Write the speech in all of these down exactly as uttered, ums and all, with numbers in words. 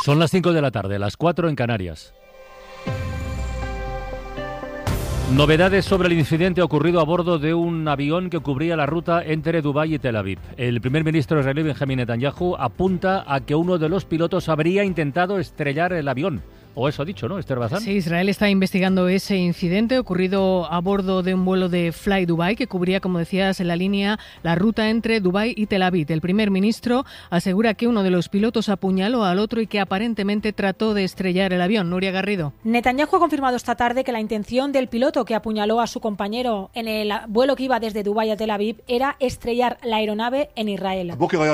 Son las cinco de la tarde, las cuatro en Canarias. Novedades sobre el incidente ocurrido a bordo de un avión que cubría la ruta entre Dubái y Tel Aviv. El primer ministro israelí Benjamin Netanyahu apunta a que uno de los pilotos habría intentado estrellar el avión. O eso ha dicho, ¿no, Esther Bazán? Sí, Israel está investigando ese incidente ocurrido a bordo de un vuelo de Fly Dubai que cubría, como decías, en la línea la ruta entre Dubái y Tel Aviv. El primer ministro asegura que uno de los pilotos apuñaló al otro y que aparentemente trató de estrellar el avión. Nuria Garrido. Netanyahu ha confirmado esta tarde que la intención del piloto que apuñaló a su compañero en el vuelo que iba desde Dubái a Tel Aviv era estrellar la aeronave en Israel.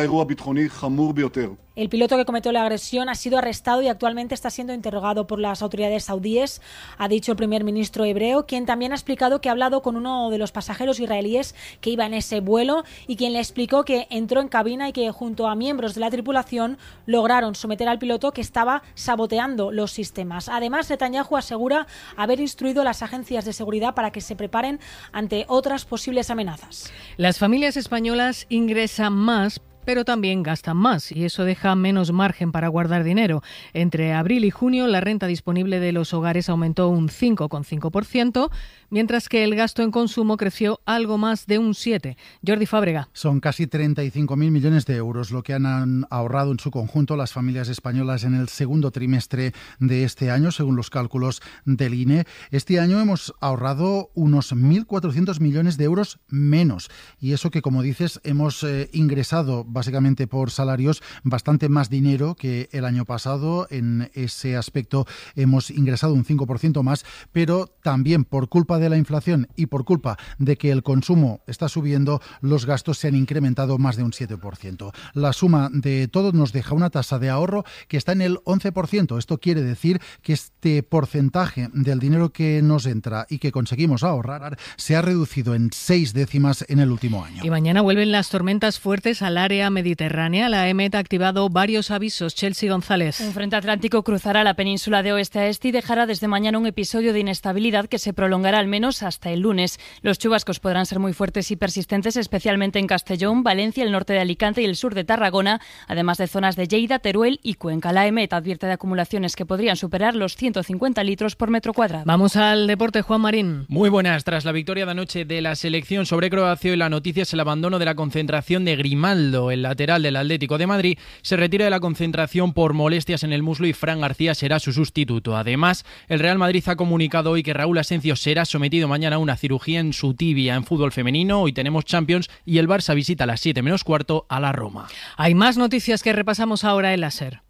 El piloto que cometió la agresión ha sido arrestado y actualmente está siendo interrogado por las autoridades saudíes, ha dicho el primer ministro hebreo, quien también ha explicado que ha hablado con uno de los pasajeros israelíes que iba en ese vuelo y quien le explicó que entró en cabina y que junto a miembros de la tripulación lograron someter al piloto que estaba saboteando los sistemas. Además, Netanyahu asegura haber instruido a las agencias de seguridad para que se preparen ante otras posibles amenazas. Las familias españolas ingresan más, pero también gastan más y eso deja menos margen para guardar dinero. Entre abril y junio la renta disponible de los hogares aumentó un cinco coma cinco por ciento, mientras que el gasto en consumo creció algo más de un siete por ciento. Jordi Fábrega. Son casi treinta y cinco mil millones de euros lo que han ahorrado en su conjunto las familias españolas en el segundo trimestre de este año, según los cálculos del I N E. Este año hemos ahorrado unos mil cuatrocientos millones de euros menos y eso que, como dices, hemos eh, ingresado básicamente por salarios, bastante más dinero que el año pasado. En ese aspecto hemos ingresado un cinco por ciento más, pero también por culpa de la inflación y por culpa de que el consumo está subiendo, los gastos se han incrementado más de un siete por ciento. La suma de todo nos deja una tasa de ahorro que está en el once por ciento. Esto quiere decir que este porcentaje del dinero que nos entra y que conseguimos ahorrar se ha reducido en seis décimas en el último año. Y mañana vuelven las tormentas fuertes al área mediterránea. La E M E T ha activado varios avisos. Chelsea González. Un frente atlántico cruzará la península de oeste a este y dejará desde mañana un episodio de inestabilidad que se prolongará al menos hasta el lunes. Los chubascos podrán ser muy fuertes y persistentes, especialmente en Castellón, Valencia, el norte de Alicante y el sur de Tarragona, además de zonas de Lleida, Teruel y Cuenca. La E M E T advierte de acumulaciones que podrían superar los ciento cincuenta litros por metro cuadrado. Vamos al deporte, Juan Marín. Muy buenas. Tras la victoria de anoche de la selección sobre Croacia, y la noticia es el abandono de la concentración de Grimaldo. El lateral del Atlético de Madrid se retira de la concentración por molestias en el muslo y Fran García será su sustituto. Además, el Real Madrid ha comunicado hoy que Raúl Asencio será sometido mañana a una cirugía en su tibia. En fútbol femenino, hoy tenemos Champions y el Barça visita a las siete menos cuarto a la Roma. Hay más noticias que repasamos ahora en la SER.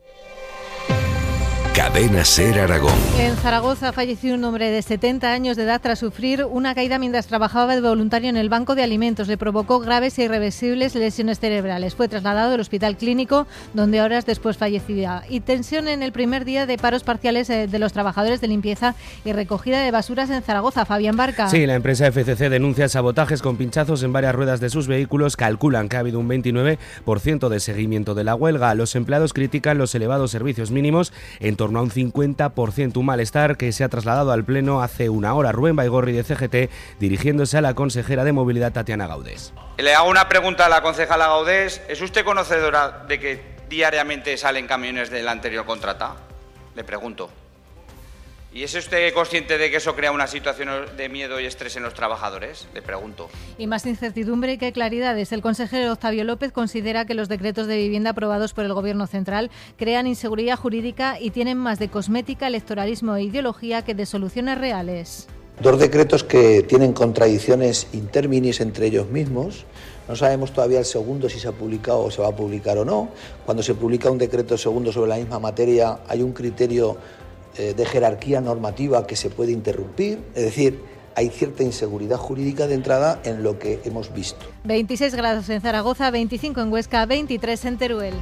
Cadena SER Aragón. En Zaragoza falleció un hombre de setenta años de edad tras sufrir una caída mientras trabajaba de voluntario en el banco de alimentos. Le provocó graves e irreversibles lesiones cerebrales. Fue trasladado al hospital clínico, donde horas después fallecía. Y tensión en el primer día de paros parciales de los trabajadores de limpieza y recogida de basuras en Zaragoza. Fabián Barca. Sí, la empresa F C C denuncia sabotajes con pinchazos en varias ruedas de sus vehículos. Calculan que ha habido un veintinueve por ciento de seguimiento de la huelga. Los empleados critican los elevados servicios mínimos, en torno a un cincuenta por ciento, un malestar que se ha trasladado al Pleno hace una hora. Rubén Baigorri, de C G T, dirigiéndose a la consejera de Movilidad, Tatiana Gaudés. Le hago una pregunta a la concejala Gaudés. ¿Es usted conocedora de que diariamente salen camiones del anterior contrata? Le pregunto. ¿Y es usted consciente de que eso crea una situación de miedo y estrés en los trabajadores? Le pregunto. Y más incertidumbre que claridades. El consejero Octavio López considera que los decretos de vivienda aprobados por el Gobierno central crean inseguridad jurídica y tienen más de cosmética, electoralismo e ideología que de soluciones reales. Dos decretos que tienen contradicciones interminis entre ellos mismos. No sabemos todavía el segundo si se ha publicado o se va a publicar o no. Cuando se publica un decreto segundo sobre la misma materia hay un criterio de jerarquía normativa que se puede interrumpir, es decir, hay cierta inseguridad jurídica de entrada en lo que hemos visto. veintiséis grados en Zaragoza, veinticinco en Huesca, veintitrés en Teruel.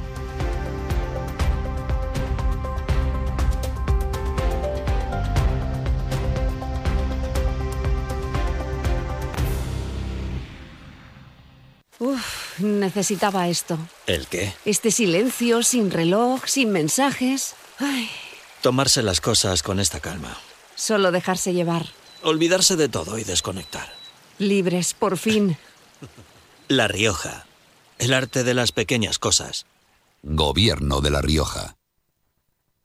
Uf, necesitaba esto. ¿El qué? Este silencio, sin reloj, sin mensajes. Ay. Tomarse las cosas con esta calma. Solo dejarse llevar. Olvidarse de todo y desconectar. Libres, por fin. La Rioja. El arte de las pequeñas cosas. Gobierno de La Rioja.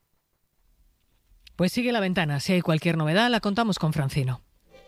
Pues sigue La Ventana. Si hay cualquier novedad, la contamos con Francino.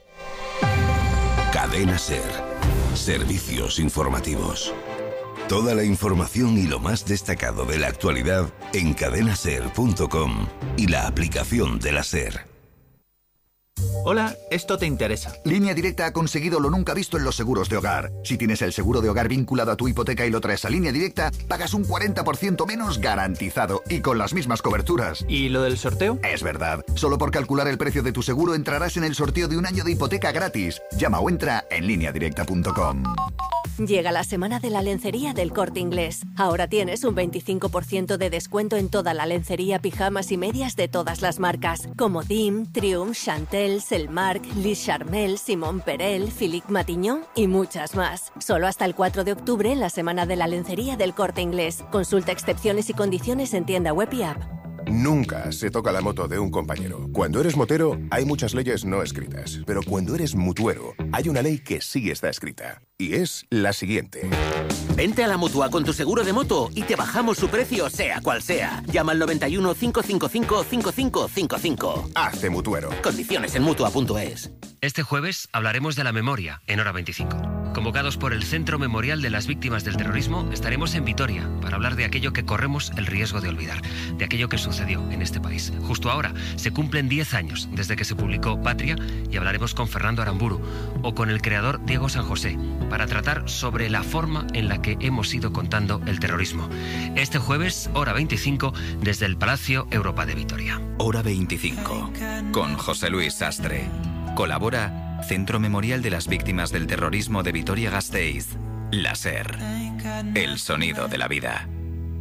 Cadena SER. Servicios informativos. Toda la información y lo más destacado de la actualidad en cadena ser punto com y la aplicación de la SER. Hola, esto te interesa. Línea Directa ha conseguido lo nunca visto en los seguros de hogar. Si tienes el seguro de hogar vinculado a tu hipoteca y lo traes a Línea Directa, pagas un cuarenta por ciento menos garantizado y con las mismas coberturas. ¿Y lo del sorteo? Es verdad. Solo por calcular el precio de tu seguro entrarás en el sorteo de un año de hipoteca gratis. Llama o entra en línea directa punto com. Llega la semana de la lencería del Corte Inglés. Ahora tienes un veinticinco por ciento de descuento en toda la lencería, pijamas y medias de todas las marcas, como Dim, Triumph, Chantel, Selmark, Lis Charmel, Simon Perel, Philippe Matignon y muchas más. Solo hasta el cuatro de octubre en la semana de la lencería del Corte Inglés. Consulta excepciones y condiciones en tienda web y app. Nunca se toca la moto de un compañero. Cuando eres motero, hay muchas leyes no escritas. Pero cuando eres mutuero, hay una ley que sí está escrita. Y es la siguiente. Vente a la Mutua con tu seguro de moto y te bajamos su precio, sea cual sea. Llama al noventa y uno, cinco cinco cinco, cinco cinco cinco cinco. Hazte mutuero. Condiciones en mutua punto es. Este jueves hablaremos de la memoria en Hora veinticinco. Convocados por el Centro Memorial de las Víctimas del Terrorismo, estaremos en Vitoria para hablar de aquello que corremos el riesgo de olvidar, de aquello que sucedió en este país. Justo ahora se cumplen diez años desde que se publicó Patria y hablaremos con Fernando Aramburu o con el creador Diego San José para tratar sobre la forma en la que hemos ido contando el terrorismo. Este jueves, Hora veinticinco, desde el Palacio Europa de Vitoria. Hora veinticinco, con José Luis Sastre. Colabora Centro Memorial de las Víctimas del Terrorismo de Vitoria-Gasteiz. La SER. El sonido de la vida.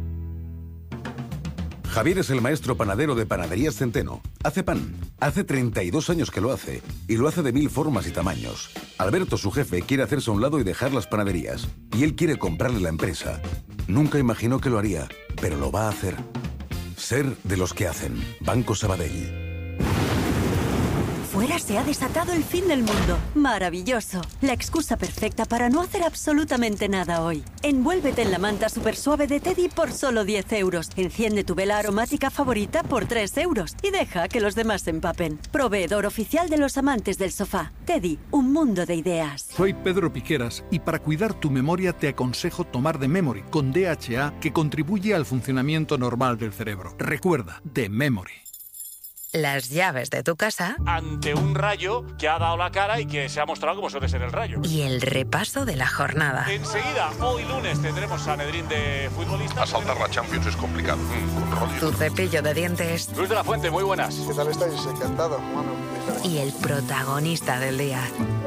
Javier es el maestro panadero de Panaderías Centeno. Hace pan. Hace treinta y dos años que lo hace. Y lo hace de mil formas y tamaños. Alberto, su jefe, quiere hacerse a un lado y dejar las panaderías. Y él quiere comprarle la empresa. Nunca imaginó que lo haría, pero lo va a hacer. Ser de los que hacen. Banco Sabadell. Fuera se ha desatado el fin del mundo. Maravilloso. La excusa perfecta para no hacer absolutamente nada hoy. Envuélvete en la manta super suave de Teddy por solo diez euros. Enciende tu vela aromática favorita por tres euros. Y deja que los demás se empapen. Proveedor oficial de los amantes del sofá. Teddy, un mundo de ideas. Soy Pedro Piqueras y para cuidar tu memoria te aconsejo tomar The Memory con D H A, que contribuye al funcionamiento normal del cerebro. Recuerda, The Memory. Las llaves de tu casa ante un Rayo que ha dado la cara y que se ha mostrado como suele ser el Rayo. Y el repaso de la jornada. Enseguida, hoy lunes, tendremos a Sanedrín de futbolistas. Asaltar la Champions es complicado. Mm, con tu cepillo de dientes. Luis de la Fuente, muy buenas. ¿Qué tal estáis? Encantado. Bueno, y el protagonista del día.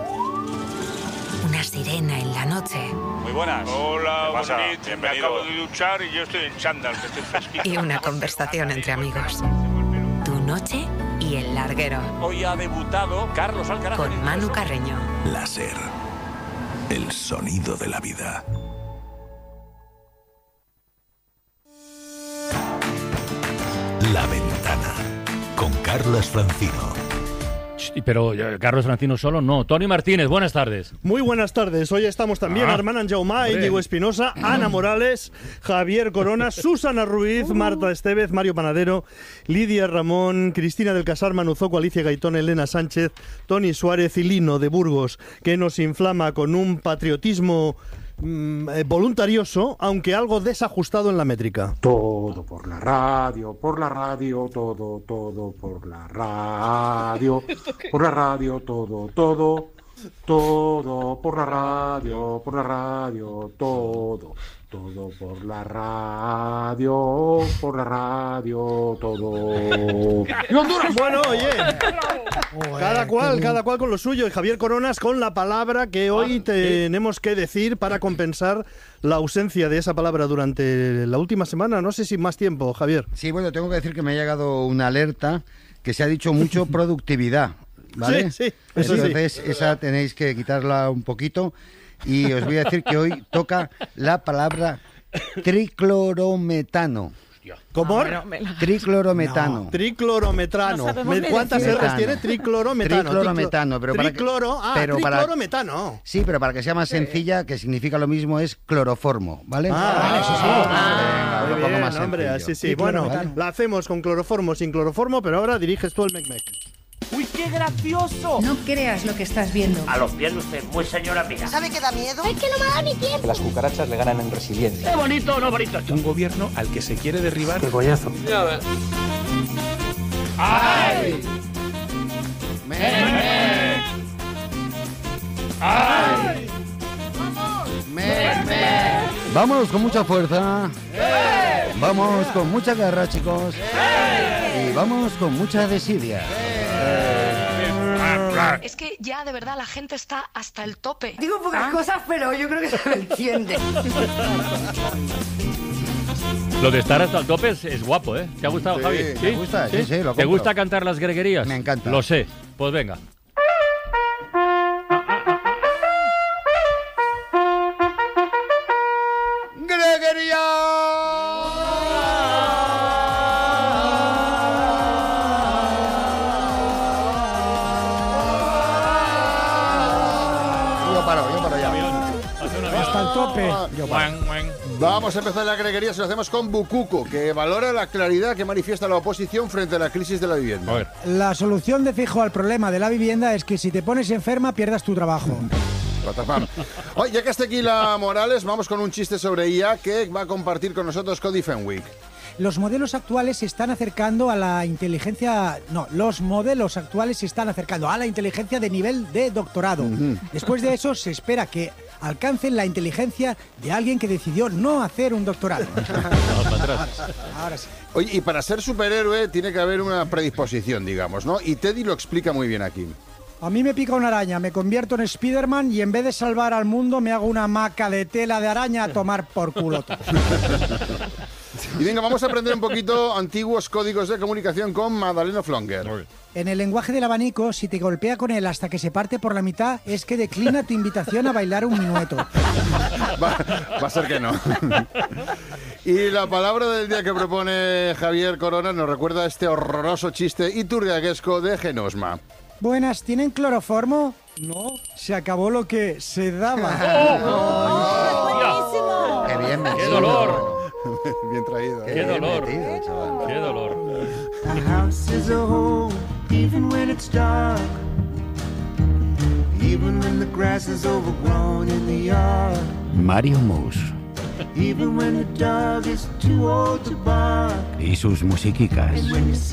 Una sirena en la noche. Muy buenas. Hola, Bonit. Me acabo de duchar y yo estoy en chándal, que estoy fresquito. Y una conversación entre amigos. Tu noche y el larguero. Hoy ha debutado Carlos Alcaraz con Manu Carreño. La SER. El sonido de la vida. La Ventana. Con Carlos Francino. Pero Carlos Francino solo no. Toni Martínez, buenas tardes. Muy buenas tardes. Hoy estamos también ah, Armand Anjaumá, Íñigo Espinosa, Ana Morales, Javier Corona, Susana Ruiz, Marta Estevez, Mario Panadero, Lidia Ramón, Cristina del Casar, Manu Zoco, Alicia Gaitón, Elena Sánchez, Toni Suárez y Lino de Burgos, que nos inflama con un patriotismo voluntarioso, aunque algo desajustado en la métrica. Todo por la radio, por la radio, todo, todo por la radio, por la radio, todo, todo, todo por la radio, por la radio, todo, todo por la radio, por la radio, todo. Bueno, oye, cada cual, cada cual con lo suyo. Y Javier Coronas con la palabra que hoy tenemos que decir para compensar la ausencia de esa palabra durante la última semana. No sé si más tiempo, Javier. Sí, bueno, tengo que decir que me ha llegado una alerta que se ha dicho mucho productividad, ¿vale? Sí, sí, eso Entonces, sí. esa tenéis que quitarla un poquito. Y os voy a decir que hoy toca la palabra triclorometano. ¿Cómo? No, me la- Triclorometano. No. Triclorometano. No sabemos Me- ni ¿Cuántas decirlo. R's tiene? Triclorometano. Triclorometano, pero para que- Tricloro, ah, pero para- triclorometano. Sí, pero para que sea más sencilla, que significa lo mismo, es cloroformo, ¿vale? Ah, eso sí. Venga, Muy lo pongo bien, más hombre, sencillo. sí, sí. Bueno, la hacemos con cloroformo, sin cloroformo, pero ahora diriges tú el mec-mec. ¡Uy, qué gracioso! No creas lo que estás viendo. A los pies de usted, muy señora mía. ¿Sabe que da miedo? Es que no me da ni tiempo. Las cucarachas le ganan en resiliencia. ¡Qué bonito o no bonito! Un gobierno al que se quiere derribar. ¡Qué coñazo! Ya ves. ¡Ay! ¡Me! ¡Ay! ¡Me! ¡Me! Vámonos con mucha fuerza. Vamos con mucha garra, chicos. Y vamos con mucha desidia. Es que ya de verdad la gente está hasta el tope. Digo pocas cosas, pero yo creo que se me entiende. Lo de estar hasta el tope es, es guapo, ¿eh? ¿Te ha gustado, Sí, Javi? me gusta, sí, sí, lo ¿Te compro. gusta cantar las greguerías? Me encanta. Lo sé. Pues venga. Yo paro, yo paro ya. Hasta el tope. Yo paro. Vamos a empezar la greguería, se lo hacemos con Bucuco, que valora la claridad que manifiesta la oposición frente a la crisis de la vivienda. La solución de fijo al problema de la vivienda es que si te pones enferma pierdas tu trabajo. Patapam. Oye, ya que está aquí la Morales, vamos con un chiste sobre I A que va a compartir con nosotros Cody Fenwick. Los modelos actuales se están acercando a la inteligencia... No, los modelos actuales se están acercando a la inteligencia de nivel de doctorado. Ujú. Después de eso se espera que alcancen la inteligencia de alguien que decidió no hacer un doctorado. Ahora sí. Oye, y para ser superhéroe tiene que haber una predisposición, digamos, ¿no? Y Teddy lo explica muy bien aquí. A mí me pica una araña, me convierto en Spiderman y en vez de salvar al mundo me hago una hamaca de tela de araña a tomar por culo todo. Y venga, vamos a aprender un poquito antiguos códigos de comunicación con Madalena Flonger. En el lenguaje del abanico, si te golpea con él hasta que se parte por la mitad, es que declina tu invitación a bailar un minueto. Va, va a ser que no. Y la palabra del día que propone Javier Corona nos recuerda este horroroso chiste iturriaguesco de Genosma. Buenas, ¿tienen cloroformo? No, se acabó lo que se daba. ¡Oh! ¡Qué bien metido! ¡Qué dolor! Bien traído. ¡Qué bien dolor! metido, chaval. ¡Qué dolor! The house is a home, even when it's dark. Even when the grass is overgrown in the yard. Mario Mus Even when the dog is too old to bark. y sus musiquicas. And when you